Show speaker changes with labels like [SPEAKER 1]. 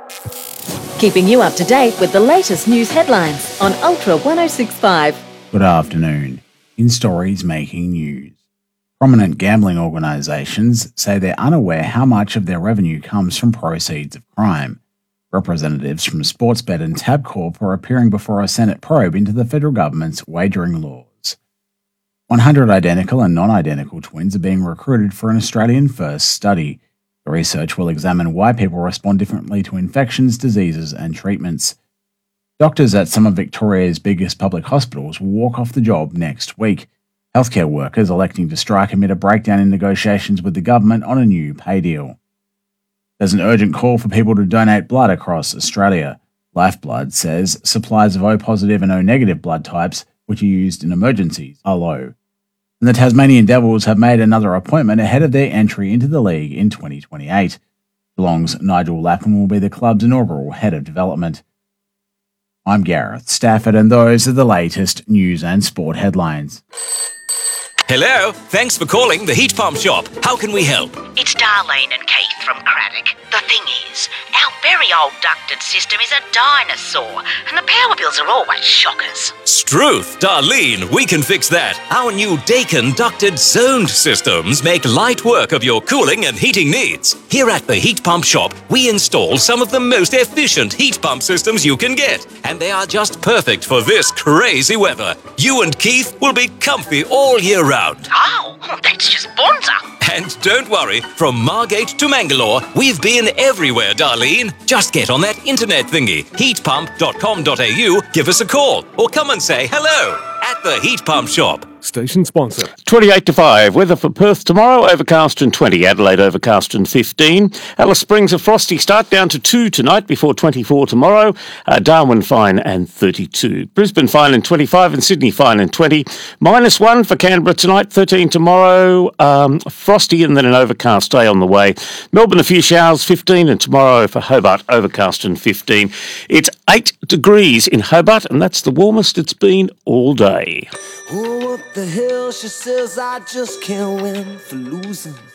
[SPEAKER 1] Keeping you up to date with the latest news headlines on Ultra 1065.
[SPEAKER 2] Good afternoon. In stories making news. Prominent gambling organisations say they're unaware how much of their revenue comes from proceeds of crime. Representatives from Sportsbet and Tabcorp are appearing before a Senate probe into the federal government's wagering laws. 100 identical and non-identical twins are being recruited for an Australian first study. The research will examine why people respond differently to infections, diseases and treatments. Doctors at some of Victoria's biggest public hospitals will walk off the job next week. Healthcare workers electing to strike amid a breakdown in negotiations with the government on a new pay deal. There's an urgent call for people to donate blood across Australia. Lifeblood says supplies of O-positive and O-negative blood types, which are used in emergencies, are low. And the Tasmanian Devils have made another appointment ahead of their entry into the league in 2028. Geelong's Nigel Lapham will be the club's inaugural head of development. I'm Gareth Stafford, and those are the latest news and sport headlines.
[SPEAKER 3] Hello, thanks for calling the Heat Pump Shop. How can we help?
[SPEAKER 4] It's Darlene and Keith from Craddock. The thing is, our very old ducted system is a dinosaur, and the power bills are always shockers.
[SPEAKER 3] Struth, Darlene, we can fix that. Our new Daikin ducted zoned systems make light work of your cooling and heating needs. Here at the Heat Pump Shop, we install some of the most efficient heat pump systems you can get, and they are just perfect for this crazy weather. You and Keith will be comfy all year round.
[SPEAKER 4] Oh, that's just bonza.
[SPEAKER 3] And don't worry, from Margate to Mangalore, we've been everywhere, Darlene. Just get on that internet thingy, heatpump.com.au, give us a call, or come and say hello at the Heat Pump Shop.
[SPEAKER 5] Station sponsor.
[SPEAKER 6] 28 to 5. Weather for Perth tomorrow, overcast and 20. Adelaide, overcast and 15. Alice Springs, a frosty start, down to 2 tonight before 24 tomorrow. Darwin, fine and 32. Brisbane, fine and 25, and Sydney, fine and 20. -1 for Canberra tonight, 13 tomorrow. Frosty and then an overcast day on the way. Melbourne, a few showers, 15, and tomorrow for Hobart, overcast and 15. It's 8 degrees in Hobart, and that's the warmest it's been all day.
[SPEAKER 7] Oh, up the hill, she says I just can't win for losing.